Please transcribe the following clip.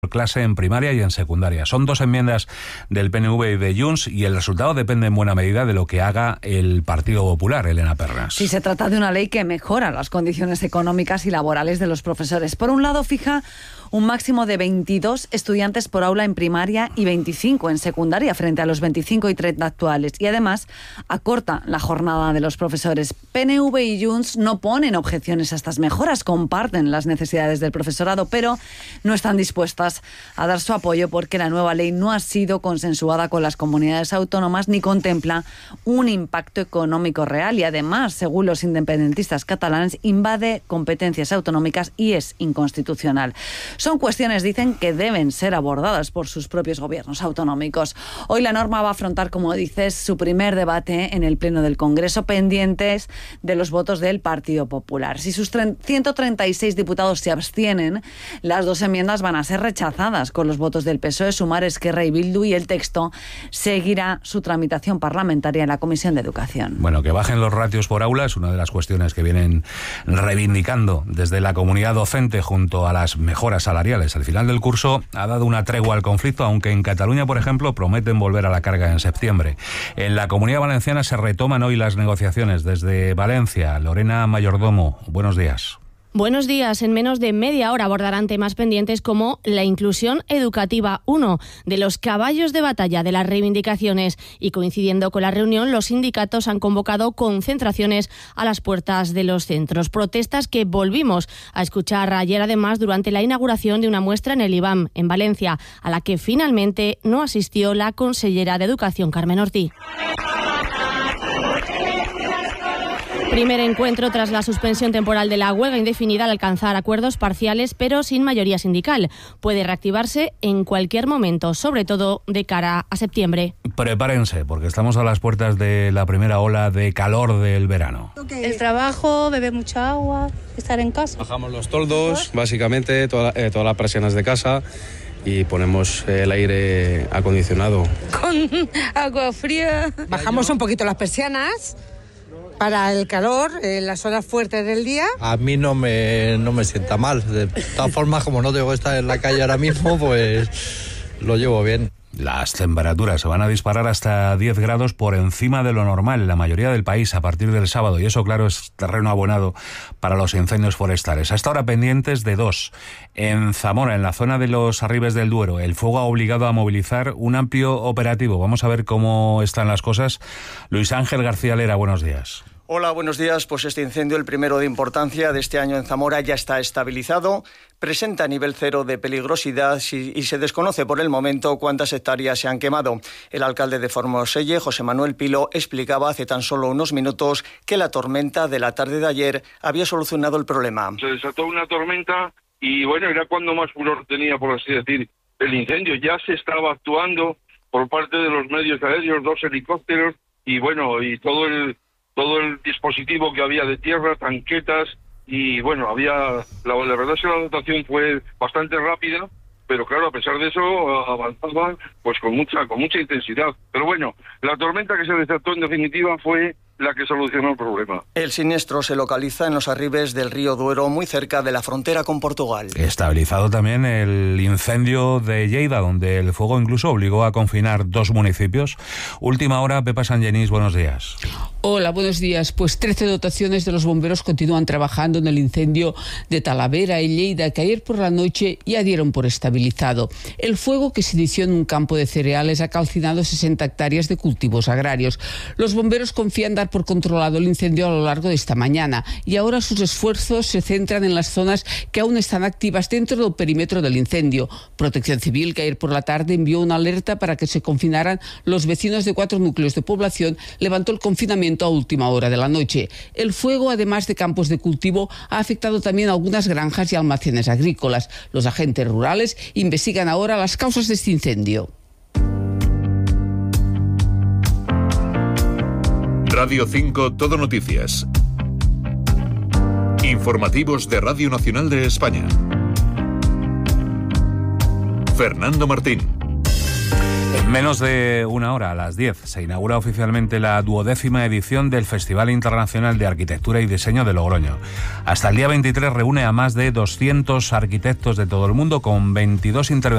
clase en primaria y en secundaria. Son 2 enmiendas del PNV y de Junts y el resultado depende en buena medida de lo que haga el Partido Popular, Elena Pernas. Sí, se trata de una ley que mejora las condiciones económicas y laborales de los profesores. Por un lado, fija un máximo de 22 estudiantes por aula en primaria y 25 en secundaria, frente a los 25 y 30 actuales. Y además, acorta la jornada de los profesores. PNV y Junts no ponen objeciones a estas mejoras, comparten las necesidades del profesorado, pero no están dispuestas a dar su apoyo porque la nueva ley no ha sido consensuada con las comunidades autónomas ni contempla un impacto económico real y además, según los independentistas catalanes, invade competencias autonómicas y es inconstitucional. Son cuestiones, dicen, que deben ser abordadas por sus propios gobiernos autonómicos. Hoy la norma va a afrontar, como dices, su primer debate en el Pleno del Congreso, pendientes de los votos del Partido Popular. Si sus 136 diputados se abstienen, las 2 enmiendas van a ser rechazadas con los votos del PSOE, Sumar, Esquerra y Bildu, y el texto seguirá su tramitación parlamentaria en la Comisión de Educación. Bueno, que bajen los ratios por aula es una de las cuestiones que vienen reivindicando desde la comunidad docente junto a las mejoras salariales. El final del curso ha dado una tregua al conflicto, aunque en Cataluña, por ejemplo, prometen volver a la carga en septiembre. En la Comunidad Valenciana se retoman hoy las negociaciones. Desde Valencia, Lorena Mayordomo, buenos días. Buenos días. En menos de media hora abordarán temas pendientes como la inclusión educativa, uno de los caballos de batalla de las reivindicaciones. Y coincidiendo con la reunión, los sindicatos han convocado concentraciones a las puertas de los centros. Protestas que volvimos a escuchar ayer, además, durante la inauguración de una muestra en el IBAM, en Valencia, a la que finalmente no asistió la consellera de Educación, Carmen Ortí. Primer encuentro tras la suspensión temporal de la huelga indefinida al alcanzar acuerdos parciales, pero sin mayoría sindical. Puede reactivarse en cualquier momento, sobre todo de cara a septiembre. Prepárense, porque estamos a las puertas de la primera ola de calor del verano. El trabajo, beber mucha agua, estar en casa. Bajamos los toldos, básicamente todas las persianas de casa, y ponemos el aire acondicionado. Con agua fría. Bajamos un poquito las persianas para el calor en las horas fuertes del día. A mí no me sienta mal. De todas formas, como no tengo que estar en la calle ahora mismo, pues lo llevo bien. Las temperaturas se van a disparar hasta 10 grados por encima de lo normal en la mayoría del país a partir del sábado, y eso, claro, es terreno abonado para los incendios forestales. Hasta ahora pendientes de 2. En Zamora, en la zona de los Arribes del Duero, el fuego ha obligado a movilizar un amplio operativo. Vamos a ver cómo están las cosas. Luis Ángel García Lera, buenos días. Hola, buenos días. Pues este incendio, el primero de importancia de este año en Zamora, ya está estabilizado. Presenta nivel 0 de peligrosidad y se desconoce por el momento cuántas hectáreas se han quemado. El alcalde de Formoselle, José Manuel Pilo, explicaba hace tan solo unos minutos que la tormenta de la tarde de ayer había solucionado el problema. Se desató una tormenta y bueno, era cuando más furor tenía, por así decir, el incendio. Ya se estaba actuando por parte de los medios aéreos, 2 helicópteros y bueno, y todo el dispositivo que había de tierra, tanquetas, y bueno, la verdad es que la dotación fue bastante rápida, pero claro, a pesar de eso avanzaba pues con mucha intensidad. Pero bueno, la tormenta que se desató en definitiva fue la que solucionó el problema. El siniestro se localiza en los arribes del río Duero, muy cerca de la frontera con Portugal. Estabilizado también el incendio de Lleida, donde el fuego incluso obligó a confinar 2 municipios. Última hora, Pepa Sangenís, buenos días. Hola, buenos días. Pues 13 dotaciones de los bomberos continúan trabajando en el incendio de Talavera y Lleida, que ayer por la noche ya dieron por estabilizado. El fuego, que se inició en un campo de cereales, ha calcinado 60 hectáreas de cultivos agrarios. Los bomberos confían dar por controlado el incendio a lo largo de esta mañana y ahora sus esfuerzos se centran en las zonas que aún están activas dentro del perímetro del incendio. Protección Civil, que ayer por la tarde envió una alerta para que se confinaran los vecinos de 4 núcleos de población, levantó el confinamiento a última hora de la noche. El fuego, además de campos de cultivo, ha afectado también a algunas granjas y almacenes agrícolas. Los agentes rurales investigan ahora las causas de este incendio. Radio 5 Todo Noticias. Informativos de Radio Nacional de España. Fernando Martín. En menos de una hora, a las 10, se inaugura oficialmente la 12ª edición del Festival Internacional de Arquitectura y Diseño de Logroño. Hasta el día 23 reúne a más de 200 arquitectos de todo el mundo con 22 intervenciones